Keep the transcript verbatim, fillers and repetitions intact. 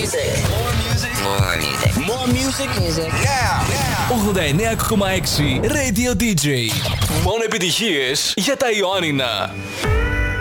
music. More music. More music. More music. Music. Now. Now. ογδόντα εννέα κόμμα έξι Radio ντι τζέι. Μόνο επιτυχίες για τα Ιωάννινα.